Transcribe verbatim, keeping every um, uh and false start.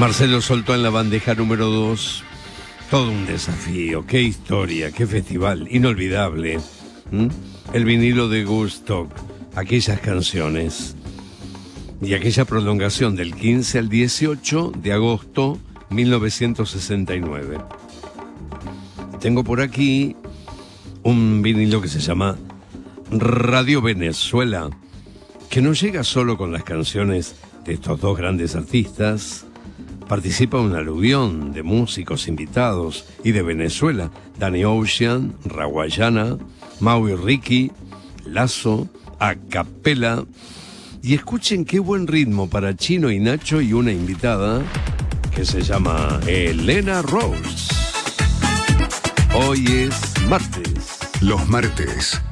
Marcelo soltó en la bandeja número dos. Todo un desafío, qué historia, qué festival, inolvidable. ¿Mm? El vinilo de Woodstock, aquellas canciones y aquella prolongación del quince al dieciocho de agosto de mil novecientos sesenta y nueve. Tengo por aquí un vinilo que se llama Radio Venezuela, que no llega solo con las canciones de estos dos grandes artistas. Participa un aluvión de músicos invitados y de Venezuela: Danny Ocean, Rawayana, Mau y Ricky, Lazo, a capela. Y escuchen qué buen ritmo para Chino y Nacho y una invitada que se llama Elena Rose. Hoy es martes. Los martes